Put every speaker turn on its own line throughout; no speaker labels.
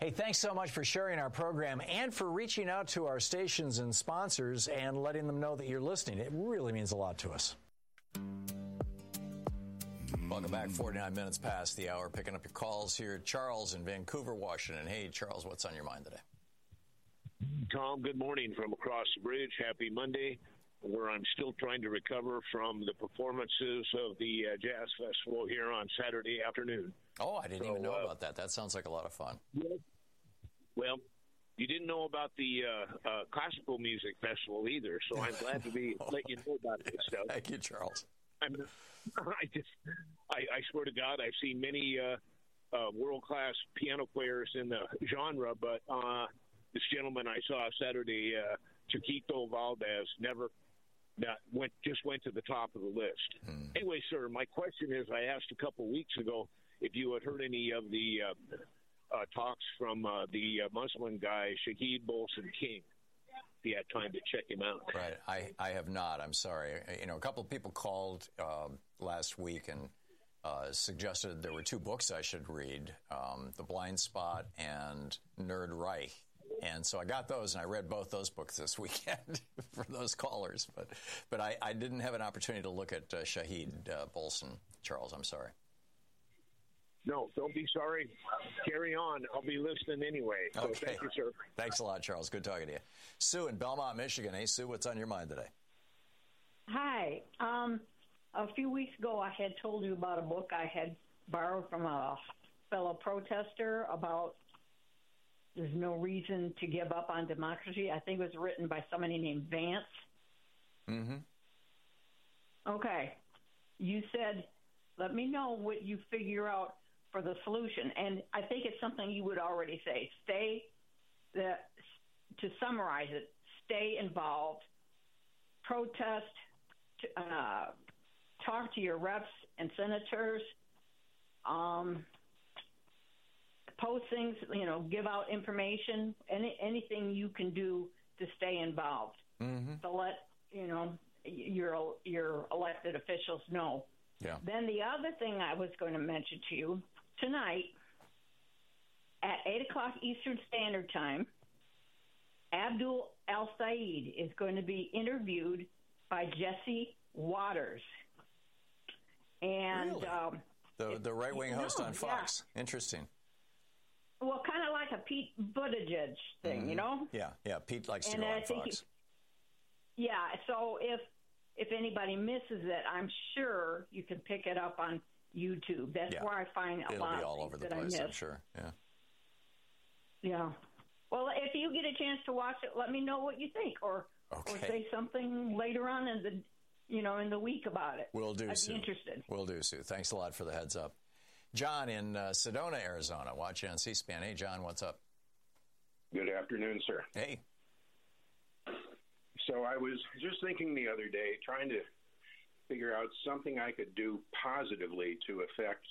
Hey, thanks so much for sharing our program and for reaching out to our stations and sponsors and letting them know that you're listening. It really means a lot to us. Welcome back. 49 minutes past the hour. Picking up your calls here. Charles in Vancouver, Washington. Hey, Charles, what's on your mind today?
Tom, good morning from across the bridge. Happy Monday, where I'm still trying to recover from the performances of the Jazz Festival here on Saturday afternoon.
Oh, I didn't even know about that. That sounds like a lot of fun.
Yeah. Well, you didn't know about the classical music festival either, so I'm glad to let you know about this stuff.
Thank you, Charles.
I swear to God, I've seen many world-class piano players in the genre, but this gentleman I saw Saturday, Chiquito Valdez, just went to the top of the list. Anyway, sir, my question is, I asked a couple weeks ago if you had heard any of the talks from the Muslim guy, Shahid Bolson King. If you had time to check him out.
Right. I have not. I'm sorry. A couple of people called last week and suggested there were two books I should read, The Blind Spot and Nerd Reich. And so I got those, and I read both those books this weekend for those callers. But I didn't have an opportunity to look at Shahid Bolson. Charles, I'm sorry.
No, don't be sorry. Carry on. I'll be listening anyway. So
okay.
Thank you, sir.
Thanks a lot, Charles. Good talking to you. Sue in Belmont, Michigan. Hey, Sue, what's on your mind today?
Hi. A few weeks ago, I had told you about a book I had borrowed from a fellow protester about there's no reason to give up on democracy. I think it was written by somebody named Vance.
Mm-hmm.
Okay. You said, let me know what you figure out for the solution. And I think it's something you would already say. To summarize it, stay involved, protest, talk to your reps and senators, post things, give out information, anything you can do to stay involved.
Mm-hmm.
To let, your elected officials know.
Yeah.
Then the other thing I was going to mention to you, tonight at 8 o'clock Eastern Standard Time, Abdul El-Sayed is going to be interviewed by Jesse Waters. And
really? The right-wing host on Fox. Yeah. Interesting.
Well, kind of like a Pete Buttigieg thing,
Yeah, Pete likes to go on Fox.
So if anybody misses it, I'm sure you can pick it up on YouTube. That's where I find a lot of things that I miss. It'll be all over the place, I'm
sure. Yeah.
Yeah. Well, if you get a chance to watch it, let me know what you think, or say something later on in the week about it.
We'll do,
Sue. I'd be interested.
We'll do, Sue. Thanks a lot for the heads up. John in Sedona, Arizona, watching on C-SPAN. Hey, John, what's up?
Good afternoon, sir.
Hey.
So I was just thinking the other day, trying to figure out something I could do positively to affect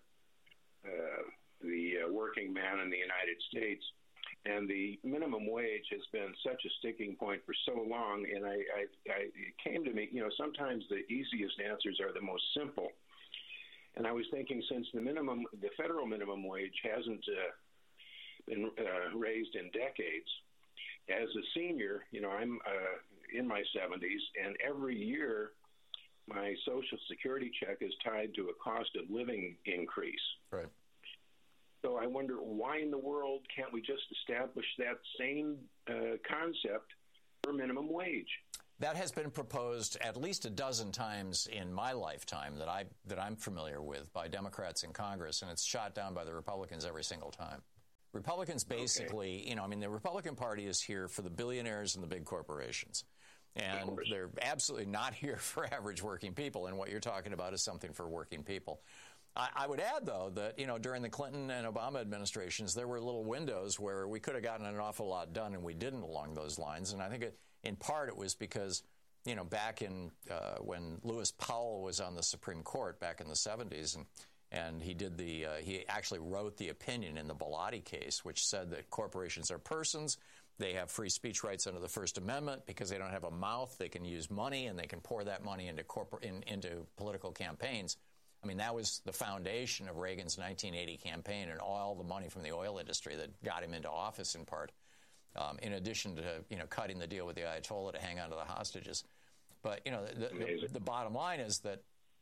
the working man in the United States. And the minimum wage has been such a sticking point for so long, and it came to me, sometimes the easiest answers are the most simple. And I was thinking, since the federal minimum wage hasn't been raised in decades, as a senior, I'm in my 70s, and every year my Social Security check is tied to a cost of living increase.
Right.
So I wonder, why in the world can't we just establish that same concept for minimum wage?
That has been proposed at least a dozen times in my lifetime that I'm familiar with by Democrats in Congress, and it's shot down by the Republicans every single time. Republicans basically, the Republican Party is here for the billionaires and the big corporations. And they're absolutely not here for average working people. And what you're talking about is something for working people. I would add, though, that, during the Clinton and Obama administrations, there were little windows where we could have gotten an awful lot done, and we didn't along those lines. And I think in part it was because, back in when Lewis Powell was on the Supreme Court back in the 70s, and he actually wrote the opinion in the Bellotti case, which said that corporations are persons. They have free speech rights under the First Amendment because they don't have a mouth. They can use money, and they can pour that money into political campaigns. I mean, that was the foundation of Reagan's 1980 campaign and all the money from the oil industry that got him into office in part, in addition to, cutting the deal with the Ayatollah to hang on to the hostages. But, the bottom line is that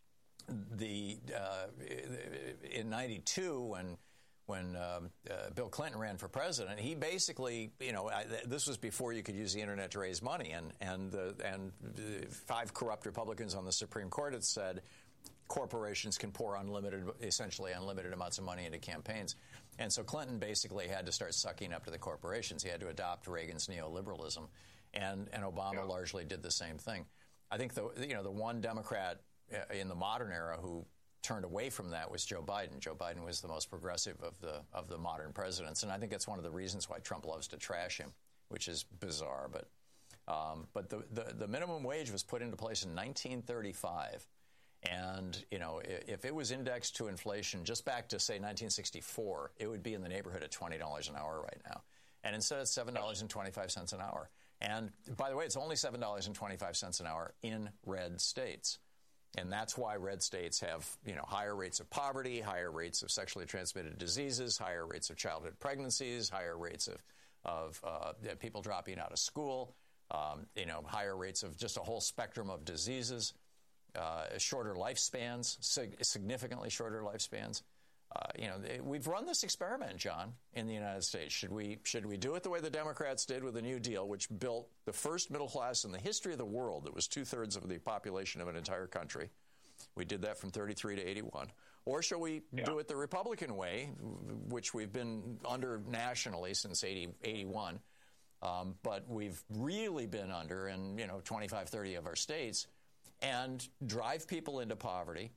in 92, when Bill Clinton ran for president, he basically, this was before you could use the internet to raise money, and the 5 corrupt Republicans on the Supreme Court had said corporations can pour essentially unlimited amounts of money into campaigns. And so Clinton basically had to start sucking up to the corporations. He had to adopt Reagan's neoliberalism, and Obama largely did the same thing. I think the one Democrat in the modern era who turned away from that was Joe Biden. Joe Biden was the most progressive of the modern presidents, and I think that's one of the reasons why Trump loves to trash him, which is bizarre. But the minimum wage was put into place in 1935, and if it was indexed to inflation just back to say 1964, it would be in the neighborhood of $20 an hour right now, and instead it's $7.25 an hour. And by the way, it's only $7.25 an hour in red states. And that's why red states have, higher rates of poverty, higher rates of sexually transmitted diseases, higher rates of childhood pregnancies, higher rates of people dropping out of school, higher rates of just a whole spectrum of diseases, shorter lifespans, significantly shorter lifespans. We've run this experiment, John, in the United States. Should we do it the way the Democrats did with the New Deal, which built the first middle class in the history of the world that was 2/3 of the population of an entire country? We did that from 33 to 81. Or shall we do it the Republican way, which we've been under nationally since 81, but we've really been under in 25, 30 of our states, and drive people into poverty?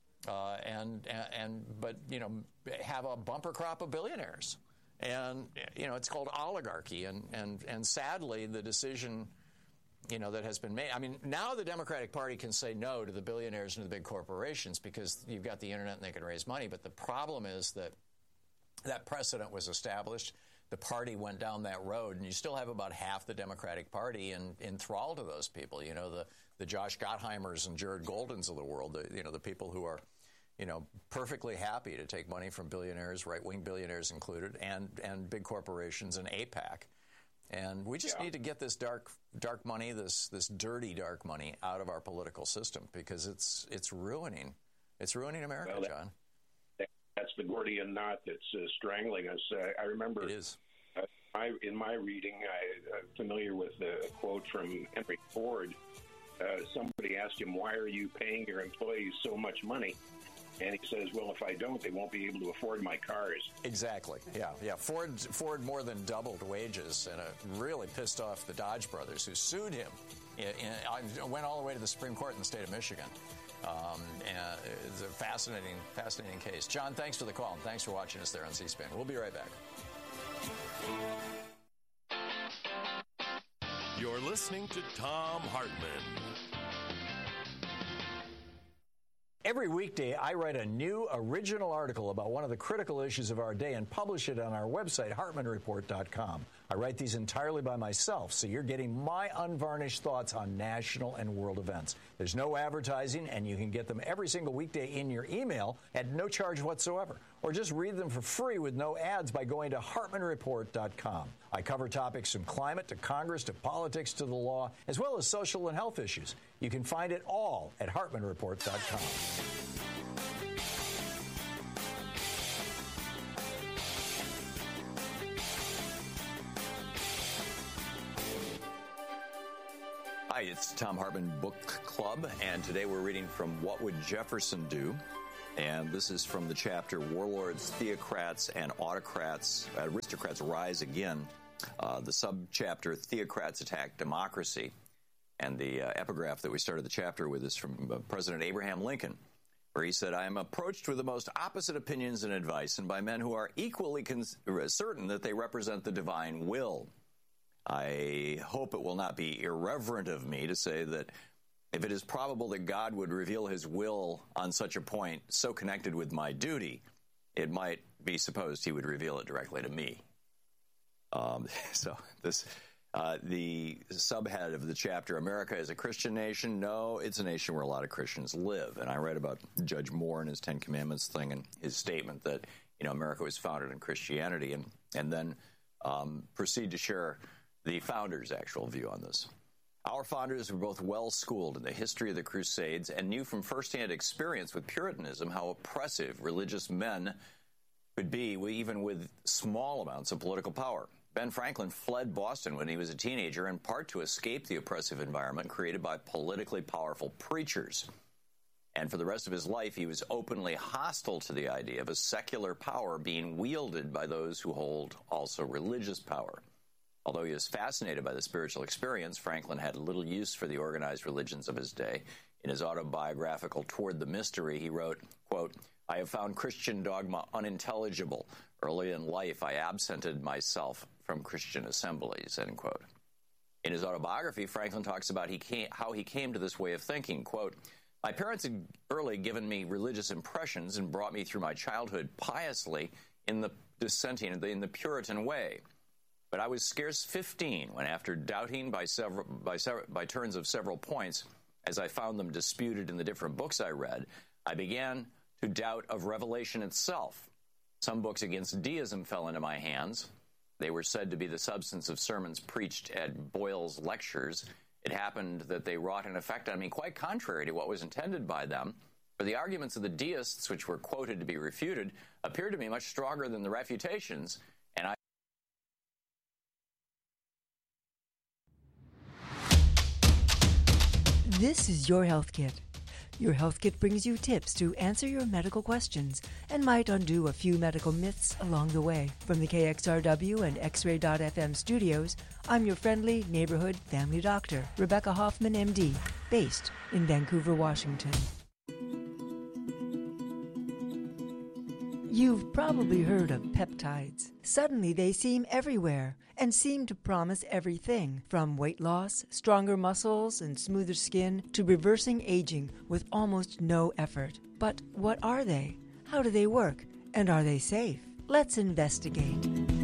But have a bumper crop of billionaires, and it's called oligarchy, and sadly the decision that has been made. I mean, now the Democratic Party can say no to the billionaires and to the big corporations because you've got the internet and they can raise money. But the problem is that precedent was established. The party went down that road, and you still have about half the Democratic Party enthralled to those people. The Josh Gottheimers and Jared Goldens of the world. The people who are perfectly happy to take money from billionaires, right-wing billionaires included, and big corporations and AIPAC. And we just need to get this dark money, this dirty dark money out of our political system because it's ruining America, John.
That's the Gordian knot that's strangling us. I remember
it is.
In my reading, I'm familiar with a quote from Henry Ford. Somebody asked him, "Why are you paying your employees so much money?" And he says, "Well, if I don't, they won't be able to afford my cars." Exactly.
Yeah. Ford more than doubled wages, and it really pissed off the Dodge brothers, who sued him. Went all the way to the Supreme Court in the state of Michigan. And it's a fascinating case. John, thanks for the call, and thanks for watching us there on C-SPAN. We'll be right back.
You're listening to Thom Hartmann.
Every weekday, I write a new original article about one of the critical issues of our day and publish it on our website, HartmannReport.com. I write these entirely by myself, so you're getting my unvarnished thoughts on national and world events. There's no advertising, and you can get them every single weekday in your email at no charge whatsoever. Or just read them for free with no ads by going to HartmannReport.com. I cover topics from climate to Congress to politics to the law, as well as social and health issues. You can find it all at HartmannReport.com. Hi, it's Thom Hartmann Book Club, and today we're reading from What Would Jefferson Do? And this is from the chapter Warlords, Theocrats, and Autocrats, Aristocrats Rise Again. The subchapter Theocrats Attack Democracy. And the epigraph that we started the chapter with is from President Abraham Lincoln, where he said, "I am approached with the most opposite opinions and advice, and by men who are equally certain that they represent the divine will. I hope it will not be irreverent of me to say that if it is probable that God would reveal his will on such a point so connected with my duty, it might be supposed he would reveal it directly to me." So this The subhead of the chapter, America is a Christian nation? No, it's a nation where a lot of Christians live. And I read about Judge Moore and his Ten Commandments thing and his statement that, America was founded in Christianity, and then proceed to share the founders' actual view on this. Our founders were both well-schooled in the history of the Crusades and knew from firsthand experience with Puritanism how oppressive religious men could be, even with small amounts of political power. Ben Franklin fled Boston when he was a teenager, in part to escape the oppressive environment created by politically powerful preachers. And for the rest of his life, he was openly hostile to the idea of a secular power being wielded by those who hold also religious power. Although he was fascinated by the spiritual experience, Franklin had little use for the organized religions of his day. In his autobiographical Toward the Mystery, he wrote, quote, I have found Christian dogma unintelligible. Early in life, I absented myself from Christian assemblies, end quote. In his autobiography, Franklin talks about how he came to this way of thinking, quote, my parents had early given me religious impressions and brought me through my childhood piously in the Puritan way. But I was scarce 15 when, after doubting by turns of several points, as I found them disputed in the different books I read, I began to doubt of revelation itself. Some books against deism fell into my hands. They were said to be the substance of sermons preached at Boyle's lectures. It happened that they wrought an effect on me quite contrary to what was intended by them, for the arguments of the deists, which were quoted to be refuted, appeared to me much stronger than the refutations, and I...
This is Your Health Kit. Your Health Kit brings you tips to answer your medical questions and might undo a few medical myths along the way. From the KXRW and X-Ray.FM studios, I'm your friendly neighborhood family doctor, Rebecca Hoffman, MD, based in Vancouver, Washington. You've probably heard of peptides. Suddenly they seem everywhere and seem to promise everything, from weight loss, stronger muscles, and smoother skin to reversing aging with almost no effort. But what are they? How do they work? And are they safe? Let's investigate.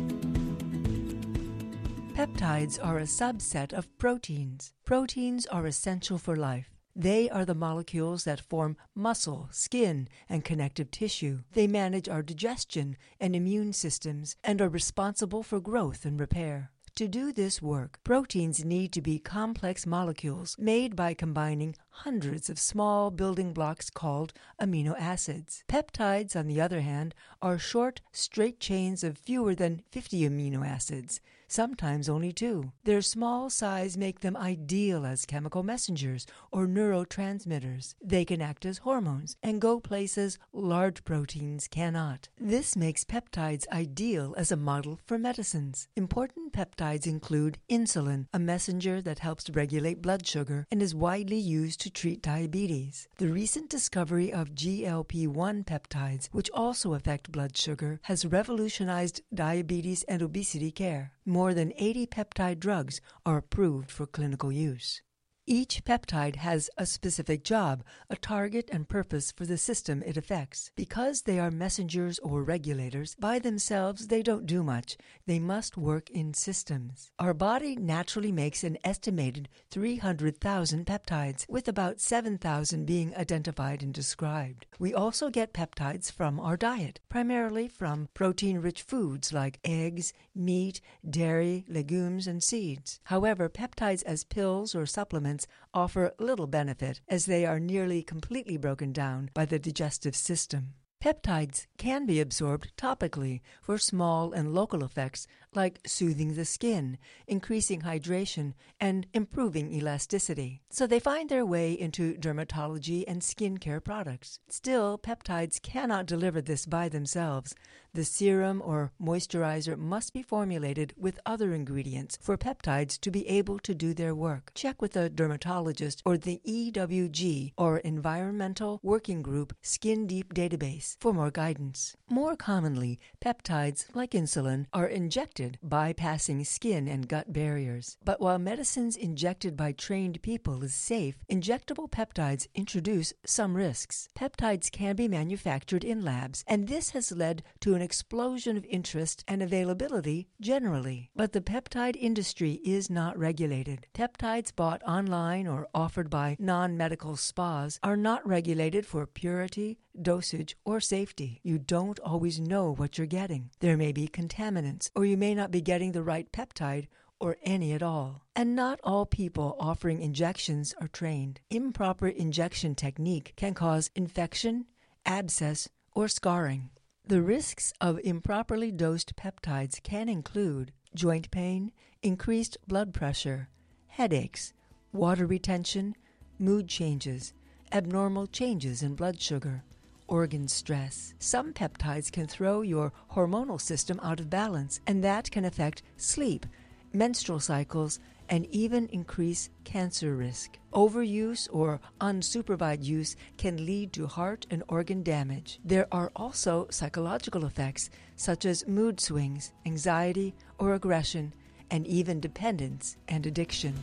Peptides are a subset of proteins. Proteins are essential for life. They are the molecules that form muscle, skin, and connective tissue. They manage our digestion and immune systems and are responsible for growth and repair. To do this work, proteins need to be complex molecules made by combining hundreds of small building blocks called amino acids. Peptides, on the other hand, are short, straight chains of fewer than 50 amino acids, sometimes only 2. Their small size make them ideal as chemical messengers or neurotransmitters. They can act as hormones and go places large proteins cannot. This makes peptides ideal as a model for medicines. Important peptides include insulin, a messenger that helps regulate blood sugar and is widely used to treat diabetes. The recent discovery of GLP-1 peptides, which also affect blood sugar, has revolutionized diabetes and obesity care. More than 80 peptide drugs are approved for clinical use. Each peptide has a specific job, a target and purpose for the system it affects. Because they are messengers or regulators, by themselves they don't do much. They must work in systems. Our body naturally makes an estimated 300,000 peptides, with about 7,000 being identified and described. We also get peptides from our diet, primarily from protein-rich foods like eggs, meat, dairy, legumes, and seeds. However, peptides as pills or supplements offer little benefit, as they are nearly completely broken down by the digestive system. Peptides can be absorbed topically for small and local effects like soothing the skin, increasing hydration, and improving elasticity. So they find their way into dermatology and skincare products. Still, peptides cannot deliver this by themselves. The serum or moisturizer must be formulated with other ingredients for peptides to be able to do their work. Check with a dermatologist or the EWG or Environmental Working Group Skin Deep database. advice for more guidance. More commonly, peptides, like insulin, are injected, bypassing skin and gut barriers. But while medicines injected by trained people is safe, injectable peptides introduce some risks. Peptides can be manufactured in labs, and this has led to an explosion of interest and availability generally. But the peptide industry is not regulated. Peptides bought online or offered by non-medical spas are not regulated for purity, dosage, or safety. You don't always know what you're getting. There may be contaminants, or you may not be getting the right peptide or any at all. And not all people offering injections are trained. Improper injection technique can cause infection, abscess, or scarring. The risks of improperly dosed peptides can include joint pain, increased blood pressure, headaches, water retention, mood changes, abnormal changes in blood sugar, organ stress. Some peptides can throw your hormonal system out of balance, and that can affect sleep, menstrual cycles, and even increase cancer risk. Overuse or unsupervised use can lead to heart and organ damage. There are also psychological effects such as mood swings, anxiety or aggression, and even dependence and addiction.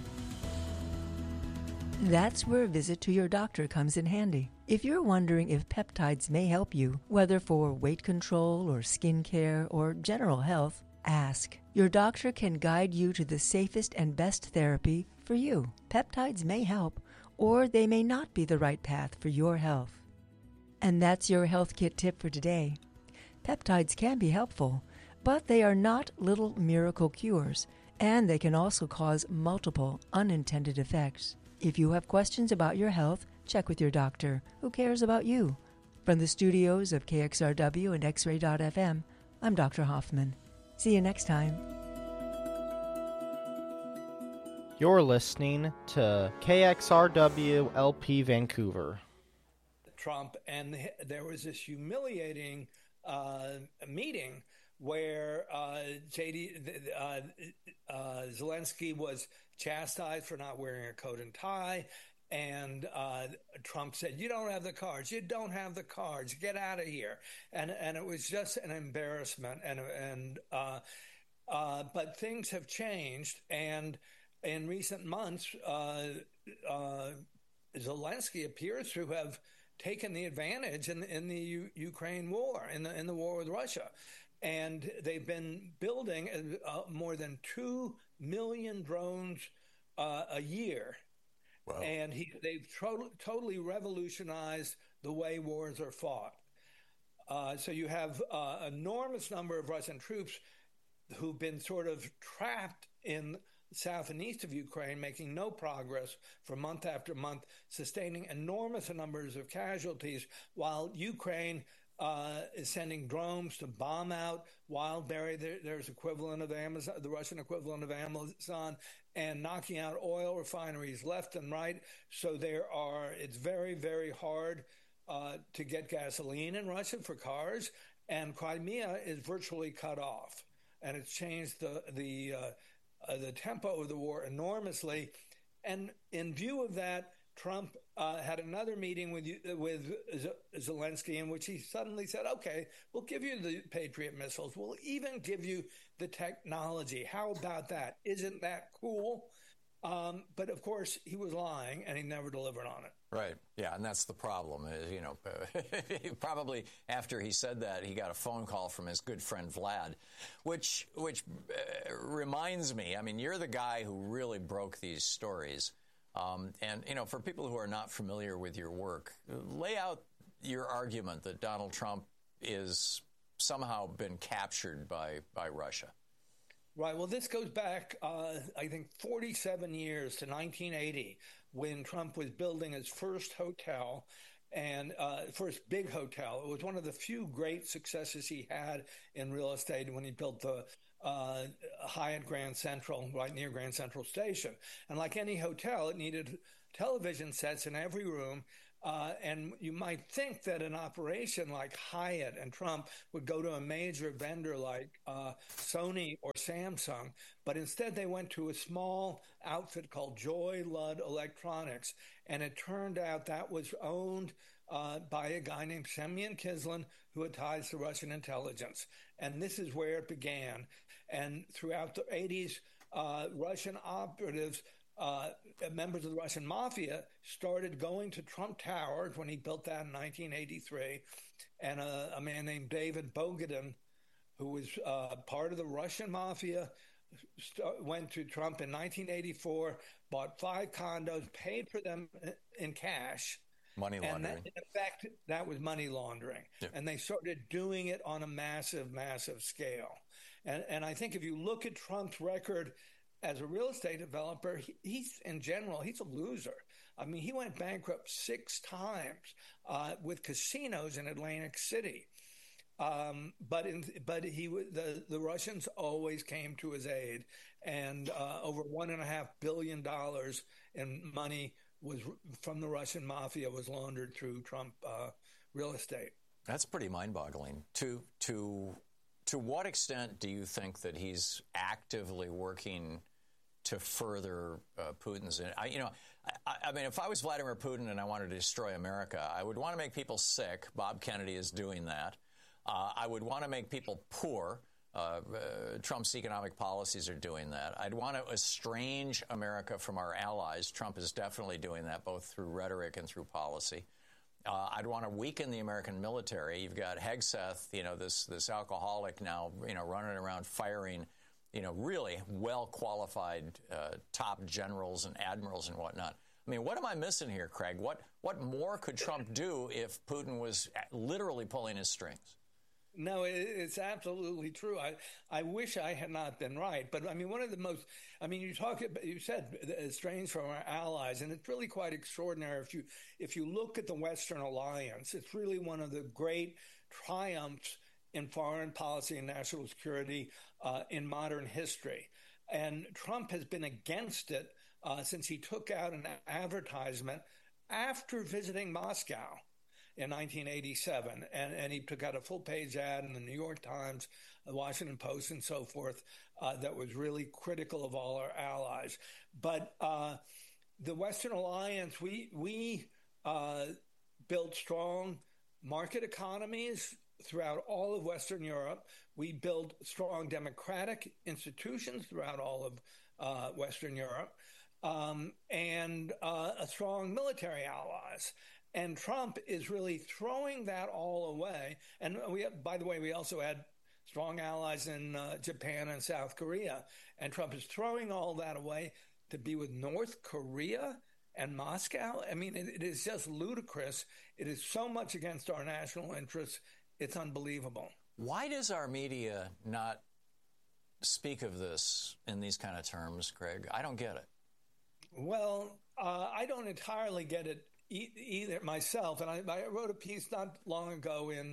That's where a visit to your doctor comes in handy. If you're wondering if peptides may help you, whether for weight control or skin care or general health, ask. Your doctor can guide you to the safest and best therapy for you. Peptides may help, or they may not be the right path for your health. And that's your health kit tip for today. Peptides can be helpful, but they are not little miracle cures, and they can also cause multiple unintended effects. If you have questions about your health, check with your doctor, who cares about you. From the studios of KXRW and X-Ray.FM, I'm Dr. Hoffman. See you next time.
You're listening to KXRW LP Vancouver.
Trump, and there was this humiliating meeting where Zelensky was chastised for not wearing a coat and tie, and Trump said, "You don't have the cards. You don't have the cards. Get out of here." And it was just an embarrassment. But things have changed, and in recent months, Zelensky appears to have taken the advantage in the Ukraine war, in the war with Russia. And they've been building more than 2 million drones a year. Wow. And they've totally revolutionized the way wars are fought. So you have an enormous number of Russian troops who've been sort of trapped in south and east of Ukraine, making no progress for month after month, sustaining enormous numbers of casualties, while Ukraine is sending drones to bomb out Wildberry, there's equivalent of Amazon, the Russian equivalent of Amazon, and knocking out oil refineries left and right. So it's very, very hard to get gasoline in Russia for cars, and Crimea is virtually cut off, and it's changed the tempo of the war enormously. And in view of that, Trump had another meeting with Zelensky in which he suddenly said, "Okay, we'll give you the Patriot missiles. We'll even give you the technology. How about that? Isn't that cool?" But of course, he was lying, and he never delivered on it.
Right. Yeah, and that's the problem. Probably after he said that, he got a phone call from his good friend Vlad, which reminds me. I mean, you're the guy who really broke these stories. And for people who are not familiar with your work, lay out your argument that Donald Trump is somehow been captured by Russia.
Right. Well, this goes back, I think, 47 years to 1980, when Trump was building his first hotel and first big hotel. It was one of the few great successes he had in real estate when he built the Hyatt Grand Central, right near Grand Central Station. And like any hotel, it needed television sets in every room. And you might think that an operation like Hyatt and Trump would go to a major vendor like Sony or Samsung, but instead they went to a small outfit called Joy Ludd Electronics, and it turned out that was owned by a guy named Semyon Kislin, who had ties to Russian intelligence. And this is where it began. And throughout the 80s, Russian operatives, members of the Russian mafia, started going to Trump Towers when he built that in 1983. And a man named David Bogadin, who was part of the Russian mafia, went to Trump in 1984, bought 5 condos, paid for them in cash.
Money laundering.
And in fact, that was money laundering. Yeah. And they started doing it on a massive, massive scale. And I think if you look at Trump's record as a real estate developer, he's in general, he's a loser. I mean, he went bankrupt 6 times with casinos in Atlantic City. But the Russians always came to his aid, and over $1.5 billion in money was from the Russian mafia was laundered through Trump real estate.
That's pretty mind-boggling. To what extent do you think that he's actively working to further Putin's? I mean, if I was Vladimir Putin and I wanted to destroy America, I would want to make people sick. Bob Kennedy is doing that. I would want to make people poor. Trump's economic policies are doing that. I'd want to estrange America from our allies. Trump is definitely doing that, both through rhetoric and through policy. I'd want to weaken the American military. You've got Hegseth, this alcoholic now, running around firing, really well-qualified top generals and admirals and whatnot. I mean, what am I missing here, Craig? What more could Trump do if Putin was literally pulling his strings?
No, it's absolutely true. I wish I had not been right. But I mean, one of the most, you said estranged from our allies, and it's really quite extraordinary. If you look at the Western alliance, it's really one of the great triumphs in foreign policy and national security in modern history. And Trump has been against it since he took out an advertisement after visiting Moscow in 1987, and he took out a full-page ad in the New York Times, the Washington Post, and so forth, that was really critical of all our allies. But the Western Alliance, we built strong market economies throughout all of Western Europe. We built strong democratic institutions throughout all of Western Europe, and a strong military allies. And Trump is really throwing that all away. And by the way, we also had strong allies in Japan and South Korea. And Trump is throwing all that away to be with North Korea and Moscow. I mean, it is just ludicrous. It is so much against our national interests. It's unbelievable.
Why does our media not speak of this in these kind of terms, Craig? I don't get it.
Well, I don't entirely get it either myself, and I wrote a piece not long ago in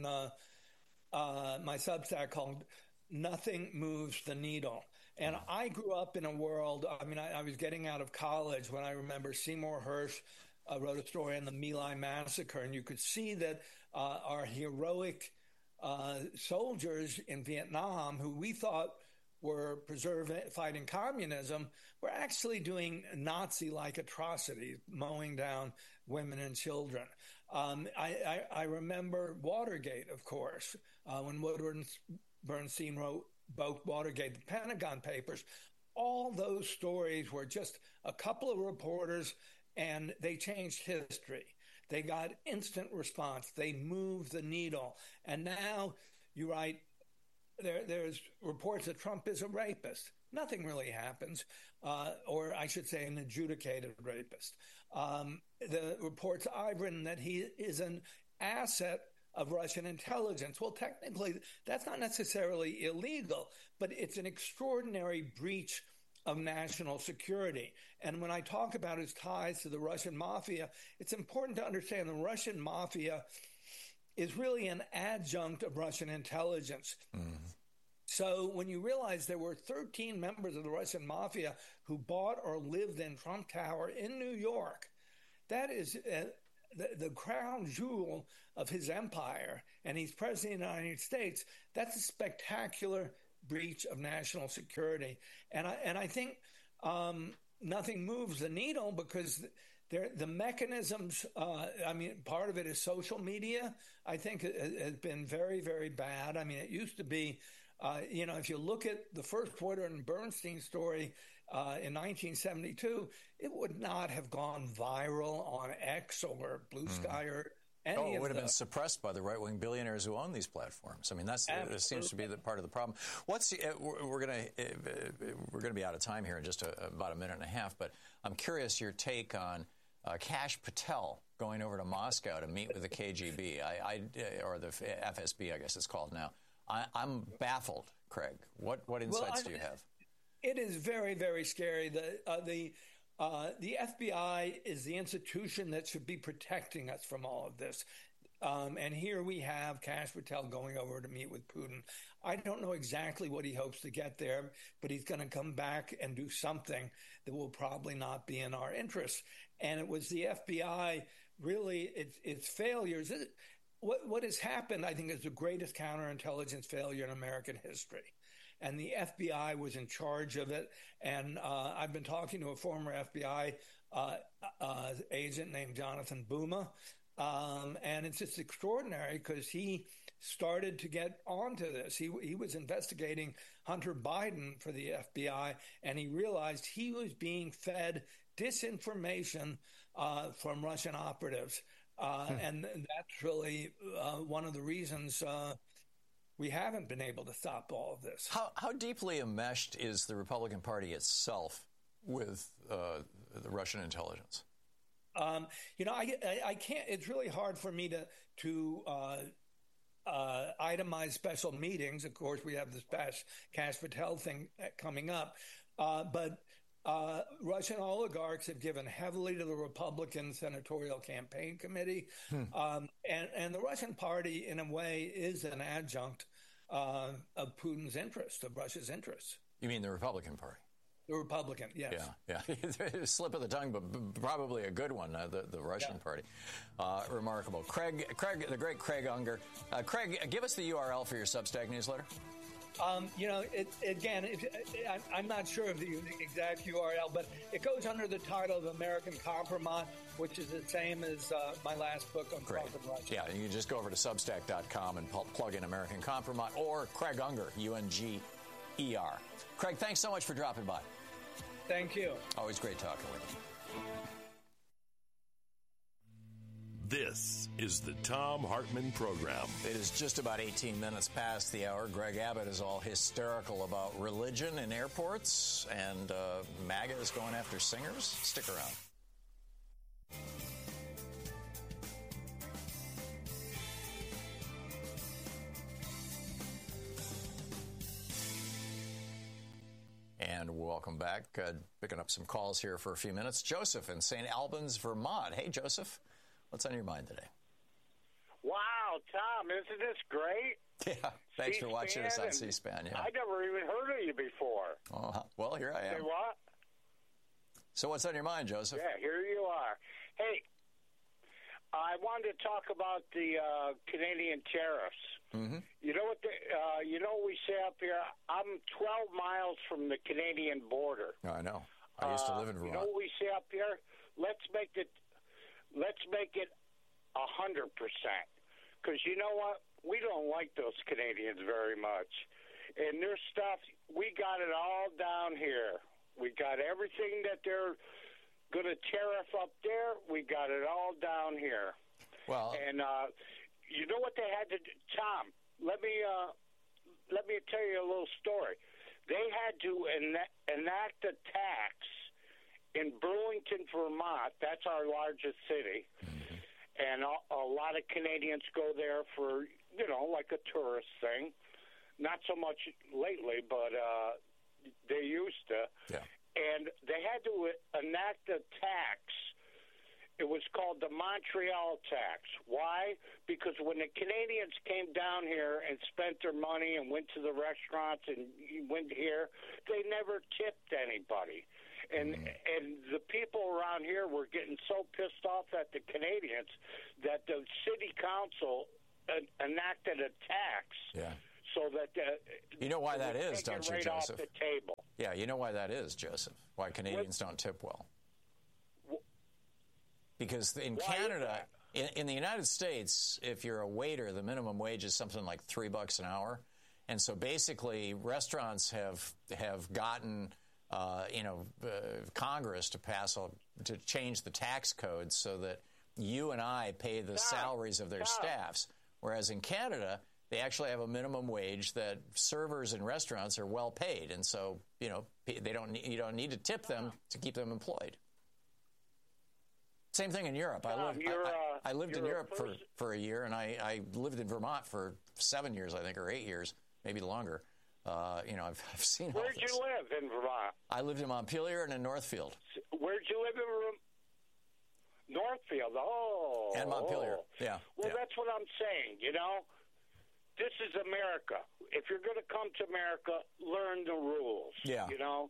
my Substack called "Nothing Moves the Needle." And I grew up in a world. I mean, I was getting out of college when I remember Seymour Hersh wrote a story on the My Lai massacre, and you could see that our heroic soldiers in Vietnam, who we thought were fighting communism, were actually doing Nazi-like atrocities, mowing down women and children. I remember Watergate, of course, when Woodward Bernstein wrote Watergate, the Pentagon Papers. All those stories were just a couple of reporters, and they changed history. They got instant response. They moved the needle. And now you write, there's reports that Trump is a rapist. Nothing really happens, or I should say an adjudicated rapist. The reports I've written that he is an asset of Russian intelligence. Well, technically, that's not necessarily illegal, but it's an extraordinary breach of national security. And when I talk about his ties to the Russian mafia, it's important to understand the Russian mafia is really an adjunct of Russian intelligence. Mm-hmm. So when you realize there were 13 members of the Russian mafia who bought or lived in Trump Tower in New York, that is the crown jewel of his empire, and he's president of the United States. That's a spectacular breach of national security. And I think nothing moves the needle because the mechanisms, part of it is social media, I think, has been very, very bad. I mean, it used to be, if you look at the first Woodward and Bernstein story in 1972, it would not have gone viral on X or Blue Sky or any of
it would have been suppressed by the right-wing billionaires who own these platforms. I mean, that seems to be the part of the problem. We're going to be out of time here in just about a minute and a half, but I'm curious your take on Kash Patel going over to Moscow to meet with the KGB, or the FSB, I guess it's called now. I'm baffled, Craig. What insights do you have?
It is very, very scary. The FBI is the institution that should be protecting us from all of this. And here we have Kash Patel going over to meet with Putin. I don't know exactly what he hopes to get there, but he's going to come back and do something that will probably not be in our interest. And it was the FBI, really, its failures. What has happened, I think, is the greatest counterintelligence failure in American history. And the FBI was in charge of it. And I've been talking to a former FBI agent named Jonathan Buma. And it's just extraordinary because he started to get onto this. He was investigating Hunter Biden for the FBI, and he realized he was being fed disinformation from Russian operatives. And that's really one of the reasons we haven't been able to stop all of this.
How deeply enmeshed is the Republican Party itself with the Russian intelligence?
I can't. It's really hard for me to itemize special meetings. Of course, we have this Kash Patel thing coming up, but Russian oligarchs have given heavily to the Republican Senatorial Campaign Committee, and the Russian Party, in a way, is an adjunct of Putin's interest, of Russia's interests.
You mean the Republican Party?
The Republican, yes.
Yeah. Slip of the tongue, but probably a good one, the Russian Party. Remarkable. Craig, the great Craig Unger. Craig, give us the URL for your Substack newsletter.
I'm not sure of the exact URL, but it goes under the title of American Compromise, which is the same as my last book on Trump and Russia.
Yeah, you can just go over to Substack.com and plug in American Compromise or Craig Unger, UNGER. Craig, thanks so much for dropping by.
Thank you.
Always great talking with you.
This is the Thom Hartmann Program.
It is just about 18 minutes past the hour. Greg Abbott is all hysterical about religion in airports, and MAGA is going after singers. Stick around. And welcome back. Picking up some calls here for a few minutes. Joseph in St. Albans, Vermont. Hey, Joseph. What's on your mind today?
Wow, Tom, isn't this great?
Yeah, thanks for watching us on C-SPAN. Yeah.
I never even heard of you before.
Oh, well, here I am.
Say what?
So what's on your mind, Joseph?
Yeah, here you are. Hey, I wanted to talk about the Canadian tariffs. Mm-hmm. You know what? We say up here. I'm 12 miles from the Canadian border.
Oh, I know. I used to live in Vermont.
You know what we say up here? Let's make it 100%. Because you know what? We don't like those Canadians very much. And their stuff, we got it all down here. We got everything that they're going to tariff up there. We got it all down here.
Well,
and you know what they had to do? Tom, let me tell you a little story. They had to enact a tax in Burlington, Vermont. That's our largest city. Mm-hmm. And a lot of Canadians go there for, like a tourist thing. Not so much lately, but they used to.
Yeah.
And they had to enact a tax. It was called the Montreal tax. Why? Because when the Canadians came down here and spent their money and went to the restaurants and went here, they never tipped anybody. And the people around here were getting so pissed off at the Canadians that the city council enacted a tax.
Yeah.
So that
you know why that is, don't you,
right
Joseph?
Off the table.
Yeah, you know why that is, Joseph. Why Canadians don't tip well. Because in Canada, in the United States, if you're a waiter, the minimum wage is something like $3 an hour. And so basically restaurants have gotten, Congress to change the tax code so that you and I pay the salaries of their staffs. Whereas in Canada, they actually have a minimum wage that servers in restaurants are well paid. And so, you don't need to tip them to keep them employed. Same thing in Europe. I lived in Europe for a year, and I lived in Vermont for 7 years, I think, or 8 years, maybe longer. I've seen all this.
Where'd you live in Vermont?
I lived in Montpelier and in Northfield.
Where'd you live in Northfield? Oh.
And Montpelier, yeah.
Well, that's what I'm saying, This is America. If you're going to come to America, learn the rules.
Yeah.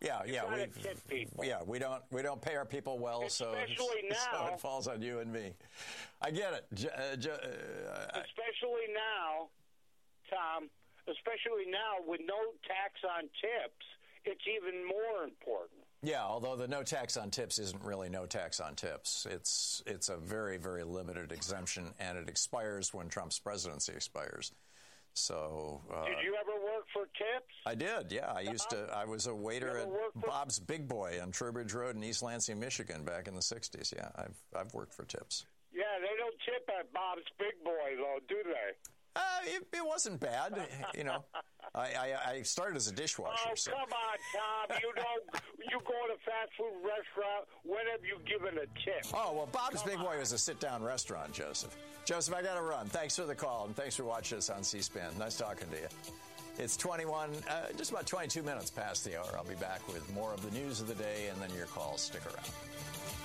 We don't pay our people well, so it falls on you and me. I get it.
Especially now, Tom. Especially now with no tax on tips, it's even more important.
Yeah, although the no tax on tips isn't really no tax on tips. It's a very, very limited exemption, and it expires when Trump's presidency expires. So,
did you ever work for tips?
I did, yeah. I was a waiter at Bob's Big Boy on Trowbridge Road in East Lansing, Michigan back in the 60s. Yeah, I've worked for tips.
Yeah, they don't tip at Bob's Big Boy, though, do they?
It wasn't bad, I started as a dishwasher.
Oh, come on, Tom. You go to a fast food restaurant, when have you given a tip?
Oh, well, Bob's Big Boy was a sit-down restaurant, Joseph. Joseph, I got to run. Thanks for the call, and thanks for watching us on C-SPAN. Nice talking to you. It's just about 22 minutes past the hour. I'll be back with more of the news of the day and then your calls. Stick around.